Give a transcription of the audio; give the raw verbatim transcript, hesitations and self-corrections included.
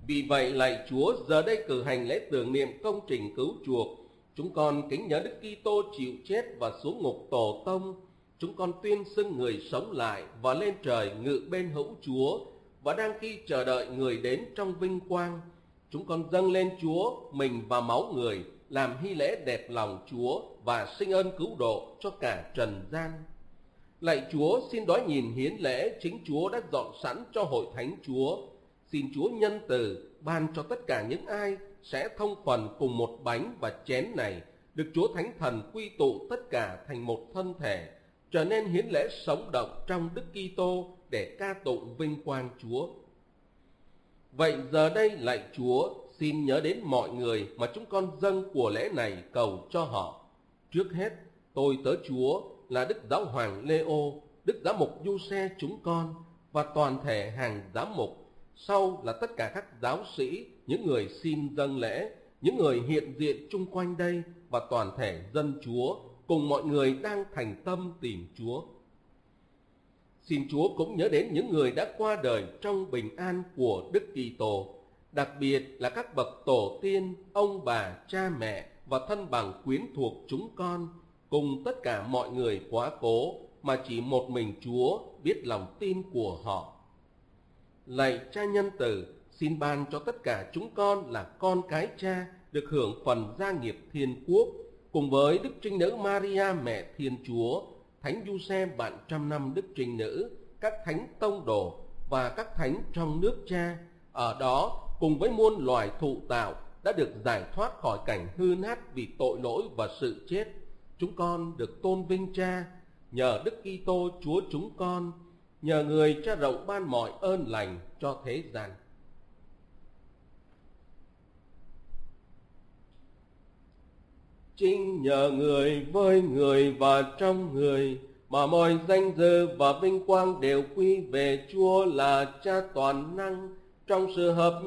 Vì vậy lạy Chúa, giờ đây cử hành lễ tưởng niệm công trình cứu chuộc, chúng con kính nhớ Đức Kitô chịu chết và xuống ngục tổ tông. Chúng con tuyên xưng người sống lại và lên trời ngự bên hữu Chúa, và đang khi chờ đợi người đến trong vinh quang. Chúng con dâng lên Chúa mình và máu người, làm hy lễ đẹp lòng Chúa và sinh ơn cứu độ cho cả trần gian. Lạy Chúa, xin đói nhìn hiến lễ chính Chúa đã dọn sẵn cho hội thánh Chúa. Xin Chúa nhân từ ban cho tất cả những ai sẽ thông phần cùng một bánh và chén này, được Chúa Thánh Thần quy tụ tất cả thành một thân thể, trở nên hiến lễ sống động trong Đức Kitô để ca tụng vinh quang Chúa. Vậy giờ đây lạy Chúa, xin nhớ đến mọi người mà chúng con dâng của lễ này cầu cho họ. Trước hết, tôi tớ Chúa là Đức Giáo Hoàng Leo, Đức Giám mục Giuse chúng con và toàn thể hàng giám mục. Sau là tất cả các giáo sĩ, những người xin dâng lễ, những người hiện diện chung quanh đây và toàn thể dân Chúa, cùng mọi người đang thành tâm tìm Chúa. Xin Chúa cũng nhớ đến những người đã qua đời trong bình an của Đức Kitô, đặc biệt là các bậc tổ tiên, ông bà, cha mẹ và thân bằng quyến thuộc chúng con, cùng tất cả mọi người quá cố mà chỉ một mình Chúa biết lòng tin của họ. Lạy Cha nhân từ, xin ban cho tất cả chúng con là con cái Cha được hưởng phần gia nghiệp thiên quốc, cùng với Đức Trinh Nữ Maria mẹ Thiên Chúa, Thánh Giuse bạn trăm năm Đức Trinh Nữ, các thánh tông đồ và các thánh trong nước Cha, ở đó cùng với muôn loài thụ tạo đã được giải thoát khỏi cảnh hư nát vì tội lỗi và sự chết. Chúng con được tôn vinh Cha nhờ Đức Kitô Chúa chúng con, nhờ người Cha rộng ban mọi ơn lành cho thế gian. Chính nhờ người, với người và trong người mà mọi danh dự và vinh quang đều quy về Chúa là Cha toàn năng, trong sự hợp